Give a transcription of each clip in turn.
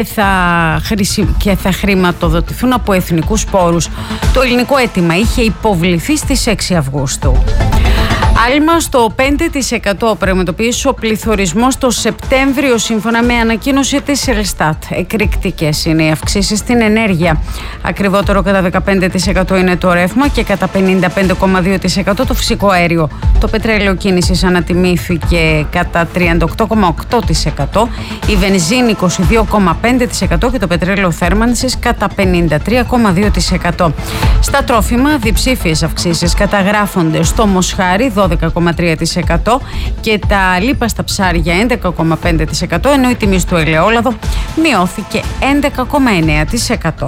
και θα χρηματοδοτηθούν από εθνικούς πόρους. Το ελληνικό αίτημα είχε υποβληθεί στις 6 Αυγούστου. Άλμα στο 5% πραγματοποιήσει ο πληθωρισμός το Σεπτέμβριο, σύμφωνα με ανακοίνωση της Ελστάτ. Εκρηκτικές είναι οι αυξήσεις στην ενέργεια. Ακριβότερο κατά 15% είναι το ρεύμα και κατά 55,2% το φυσικό αέριο. Το πετρέλαιο κίνησης ανατιμήθηκε κατά 38,8%, η βενζίνη 22,5% και το πετρέλαιο θέρμανσης κατά 53,2%. Στα τρόφιμα, διψήφιες αυξήσεις καταγράφονται στο μοσχάρι 12,3% και τα λίπαστα ψάρια 11,5%, ενώ η τιμή στο ελαιόλαδο μειώθηκε 11,9%.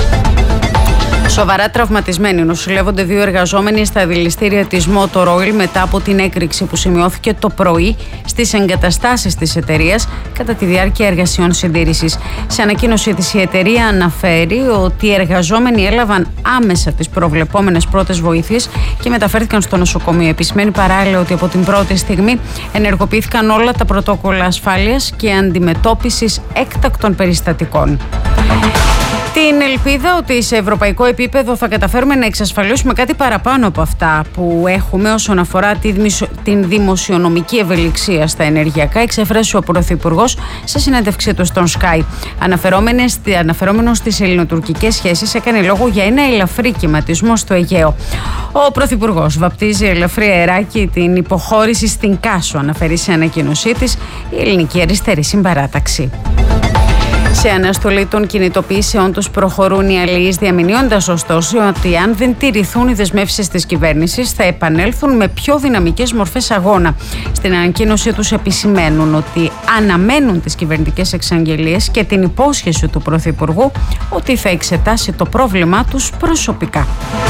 Σοβαρά τραυματισμένοι νοσηλεύονται 2 εργαζόμενοι στα δηληστήρια της Motor Oil μετά από την έκρηξη που σημειώθηκε το πρωί στις εγκαταστάσεις της εταιρείας κατά τη διάρκεια εργασιών συντήρησης. Σε ανακοίνωσή της η εταιρεία αναφέρει ότι οι εργαζόμενοι έλαβαν άμεσα τις προβλεπόμενες πρώτες βοήθειες και μεταφέρθηκαν στο νοσοκομείο. Επισημαίνει παράλληλα ότι από την πρώτη στιγμή ενεργοποιήθηκαν όλα τα πρωτόκολλα ασφάλειας και αντιμετώπισης έκτακτων περιστατικών. Την ελπίδα ότι σε ευρωπαϊκό επίπεδο θα καταφέρουμε να εξασφαλίσουμε κάτι παραπάνω από αυτά που έχουμε όσον αφορά την δημοσιονομική ευελιξία στα ενεργειακά, εξέφρασε ο Πρωθυπουργός σε συνέντευξή του στον Sky. Αναφερόμενος στις ελληνοτουρκικές σχέσεις, έκανε λόγο για ένα ελαφρύ κυματισμό στο Αιγαίο. Ο Πρωθυπουργός βαπτίζει ελαφρύ αεράκι την υποχώρηση στην Κάσο, αναφέρει σε ανακοίνωσή της η Ελληνική Αριστερή Συμπαράταξη. Σε αναστολή των κινητοποιήσεων τους προχωρούν οι αλληλείς, διαμηνύοντας ωστόσο ότι αν δεν τηρηθούν οι δεσμεύσεις της κυβέρνησης θα επανέλθουν με πιο δυναμικές μορφές αγώνα. Στην ανακοίνωσή τους επισημαίνουν ότι αναμένουν τις κυβερνητικές εξαγγελίες και την υπόσχεση του Πρωθυπουργού ότι θα εξετάσει το πρόβλημά τους προσωπικά.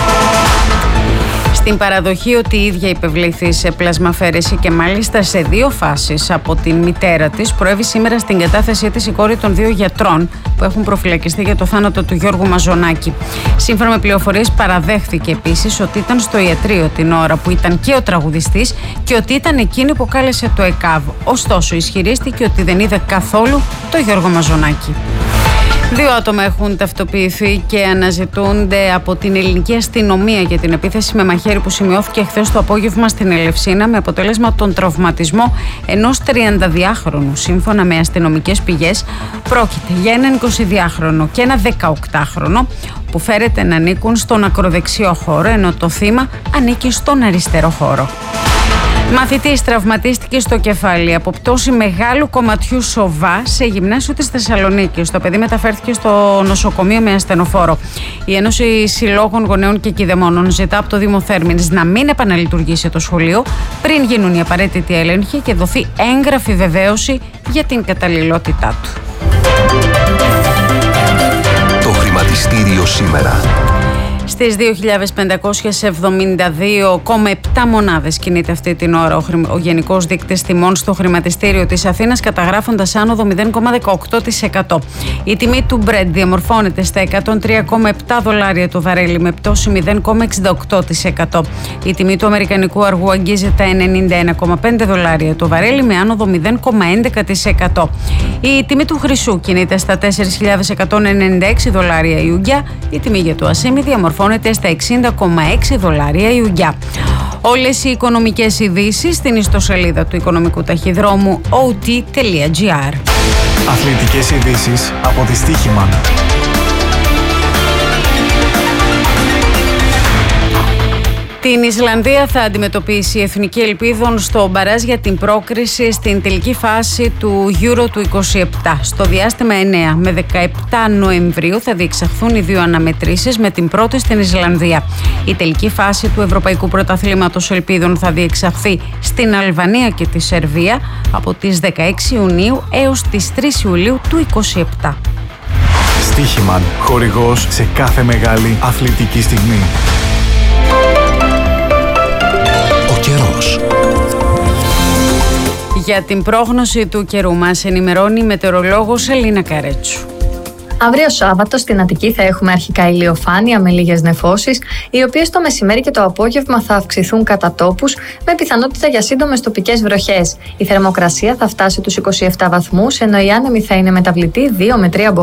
Στην παραδοχή ότι η ίδια υπευλήθη σε πλασμαφαίρεση και μάλιστα σε 2 φάσεις από την μητέρα της, προέβη σήμερα στην κατάθεσή της η κόρη των 2 γιατρών που έχουν προφυλακιστεί για το θάνατο του Γιώργου Μαζονάκη. Σύμφωνα με πληροφορίες, παραδέχθηκε επίσης ότι ήταν στο ιατρείο την ώρα που ήταν και ο τραγουδιστής και ότι ήταν εκείνη που κάλεσε το ΕΚΑΒ. Ωστόσο, ισχυρίστηκε ότι δεν είδε καθόλου το Γιώργο Μαζονάκη. 2 άτομα έχουν ταυτοποιηθεί και αναζητούνται από την ελληνική αστυνομία για την επίθεση με μαχαίρι που σημειώθηκε χθες το απόγευμα στην Ελευσίνα με αποτέλεσμα τον τραυματισμό ενός 32χρονου. Σύμφωνα με αστυνομικές πηγές, πρόκειται για έναν 22χρονο και ένα 18χρονο που φέρεται να ανήκουν στον ακροδεξιό χώρο, ενώ το θύμα ανήκει στον αριστερό χώρο. Μαθητής τραυματίστηκε στο κεφάλι από πτώση μεγάλου κομματιού σοβά σε γυμνάσιο της Θεσσαλονίκης. Το παιδί μεταφέρθηκε στο νοσοκομείο με ασθενοφόρο. Η Ένωση Συλλόγων Γονέων και Κηδεμόνων ζητά από το Δήμο Θέρμηνης να μην επαναλειτουργήσει το σχολείο πριν γίνουν οι απαραίτητοι έλεγχοι και δοθεί έγγραφη βεβαίωση για την καταλληλότητά του. Το χρηματιστήριο σήμερα. Στις 2.572,7 μονάδες κινείται αυτή την ώρα ο γενικός δείκτης τιμών στο χρηματιστήριο της Αθήνας, καταγράφοντας άνοδο 0,18%. Η τιμή του Brent διαμορφώνεται στα $103,7 το βαρέλι με πτώση 0,68%. Η τιμή του αμερικανικού αργού αγγίζει τα $91,5 το βαρέλι με άνοδο 0,11%. Η τιμή του χρυσού κινείται στα $4.196 η ουγγιά. Η τιμή για το ασίμι διαμορφώνεται στα $60,6 η ουγγιά. Όλες οι οικονομικές ειδήσεις στην ιστοσελίδα του οικονομικού ταχυδρόμου ot.gr. Αθλητικές ειδήσεις από τη Στοίχημαν. Την Ισλανδία θα αντιμετωπίσει η Εθνική Ελπίδων στο μπαράζ για την πρόκριση στην τελική φάση του Euro του 27. Στο διάστημα 9 με 17 Νοεμβρίου θα διεξαχθούν οι 2 αναμετρήσεις, με την πρώτη στην Ισλανδία. Η τελική φάση του Ευρωπαϊκού Πρωταθλήματος Ελπίδων θα διεξαχθεί στην Αλβανία και τη Σερβία από τις 16 Ιουνίου έως τις 3 Ιουλίου του 27. Στοίχημαν, χορηγός σε κάθε μεγάλη αθλητική στιγμή. Καιρός. Για την πρόγνωση του καιρού μας ενημερώνει η μετεωρολόγος Ελίνα Καρέτσου. Αύριο Σάββατο στην Αττική θα έχουμε αρχικά ηλιοφάνεια με λίγες νεφώσεις, οι οποίες το μεσημέρι και το απόγευμα θα αυξηθούν κατά τόπους, με πιθανότητα για σύντομες τοπικές βροχές. Η θερμοκρασία θα φτάσει τους 27 βαθμούς, ενώ η άνεμη θα είναι μεταβλητή 2 με 3 μπορείς.